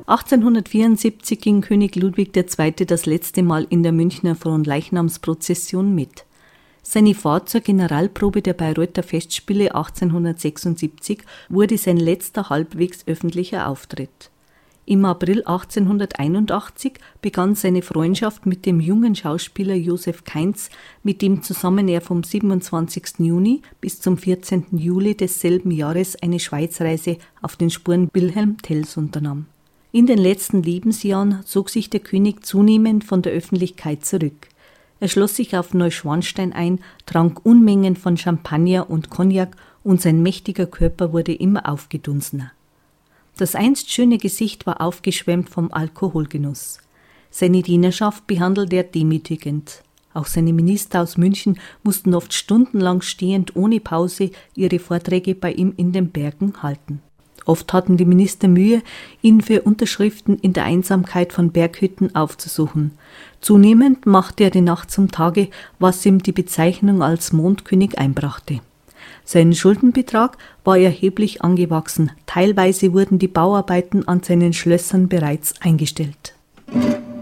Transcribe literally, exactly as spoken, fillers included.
achtzehnhundertvierundsiebzig ging König Ludwig der Zweite das letzte Mal in der Münchner Fronleichnamsprozession mit. Seine Fahrt zur Generalprobe der Bayreuther Festspiele achtzehnhundertsechsundsiebzig wurde sein letzter halbwegs öffentlicher Auftritt. Im April achtzehnhunderteinundachtzig begann seine Freundschaft mit dem jungen Schauspieler Joseph Kainz, mit dem zusammen er vom siebenundzwanzigsten Juni bis zum vierzehnten Juli desselben Jahres eine Schweizreise auf den Spuren Wilhelm Tells unternahm. In den letzten Lebensjahren zog sich der König zunehmend von der Öffentlichkeit zurück. Er schloss sich auf Neuschwanstein ein, trank Unmengen von Champagner und Cognac und sein mächtiger Körper wurde immer aufgedunsener. Das einst schöne Gesicht war aufgeschwemmt vom Alkoholgenuss. Seine Dienerschaft behandelte er demütigend. Auch seine Minister aus München mussten oft stundenlang stehend ohne Pause ihre Vorträge bei ihm in den Bergen halten. Oft hatten die Minister Mühe, ihn für Unterschriften in der Einsamkeit von Berghütten aufzusuchen. Zunehmend machte er die Nacht zum Tage, was ihm die Bezeichnung als Mondkönig einbrachte. Sein Schuldenbetrag war erheblich angewachsen, teilweise wurden die Bauarbeiten an seinen Schlössern bereits eingestellt.